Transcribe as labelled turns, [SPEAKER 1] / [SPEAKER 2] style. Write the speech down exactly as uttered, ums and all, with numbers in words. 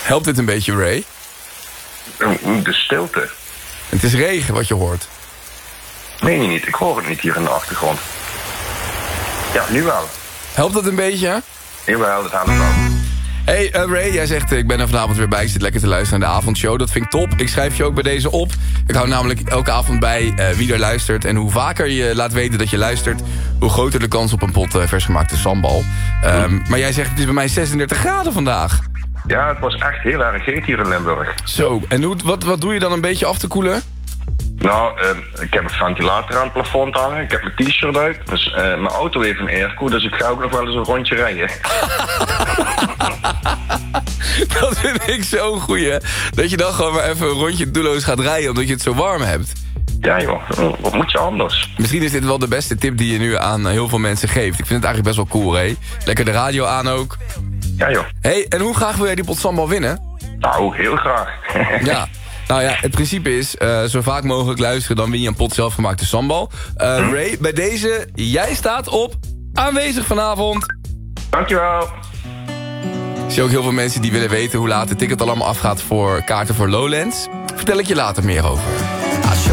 [SPEAKER 1] Helpt dit een beetje, Ray?
[SPEAKER 2] De stilte.
[SPEAKER 1] Het is regen wat je hoort.
[SPEAKER 2] Nee, nee, niet. Ik hoor het niet hier in de achtergrond. Ja, nu wel.
[SPEAKER 1] Helpt dat een beetje?
[SPEAKER 2] Jawel, dat helpt wel.
[SPEAKER 1] Hey uh, Ray, jij zegt uh, ik ben er vanavond weer bij. Ik zit lekker te luisteren naar de avondshow. Dat vind ik top. Ik schrijf je ook bij deze op. Ik hou namelijk elke avond bij uh, wie er luistert. En hoe vaker je laat weten dat je luistert, hoe groter de kans op een pot uh, versgemaakte sambal. Um, maar jij zegt het is bij mij zesendertig graden vandaag.
[SPEAKER 2] Ja, het was echt heel erg heet hier in Limburg.
[SPEAKER 1] Zo, en hoe, wat, wat doe je dan een beetje af te koelen?
[SPEAKER 2] Nou, uh, ik heb een ventilator aan het plafond hangen. Ik heb mijn t-shirt uit. Dus uh, mijn auto heeft een airco, dus ik ga ook nog wel eens een rondje rijden.
[SPEAKER 1] Dat vind ik zo'n goeie. Dat je dan gewoon maar even een rondje doelloos gaat rijden omdat je het zo warm hebt.
[SPEAKER 2] Ja joh, wat moet je anders?
[SPEAKER 1] Misschien is dit wel de beste tip die je nu aan heel veel mensen geeft. Ik vind het eigenlijk best wel cool, hè? Lekker de radio aan ook.
[SPEAKER 2] Ja joh.
[SPEAKER 1] Hey, en hoe graag wil jij die pot sambal winnen?
[SPEAKER 2] Nou, heel graag.
[SPEAKER 1] Ja. Nou ja, het principe is, uh, zo vaak mogelijk luisteren, dan win je een pot zelfgemaakte sambal. Uh, hm? Ray, bij deze, jij staat op aanwezig vanavond.
[SPEAKER 2] Dankjewel.
[SPEAKER 1] Ik zie ook heel veel mensen die willen weten hoe laat de ticket allemaal afgaat voor kaarten voor Lowlands. Vertel ik je later meer over.